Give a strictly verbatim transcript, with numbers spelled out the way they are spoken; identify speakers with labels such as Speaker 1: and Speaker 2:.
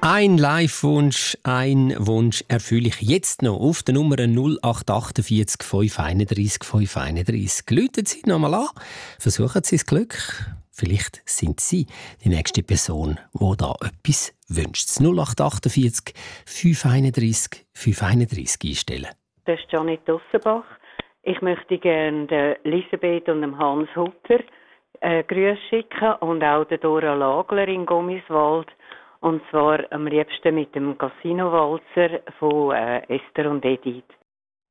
Speaker 1: Ein Live-Wunsch, ein Wunsch erfülle ich jetzt noch auf der Nummer null acht acht vier fünf eins drei fünf eins drei. Läuten Sie noch mal an, versuchen Sie das Glück. Vielleicht sind Sie die nächste Person, die da etwas wünscht. null acht acht vier fünf eins drei fünf eins drei einstellen.
Speaker 2: Das ist Janet Dossenbach. Ich möchte gerne der Elisabeth und dem Hans Hutter äh, Grüße schicken und auch der Dora Lagler in Gommiswald. Und zwar am liebsten mit dem Casino-Walzer von äh, Esther und Edith.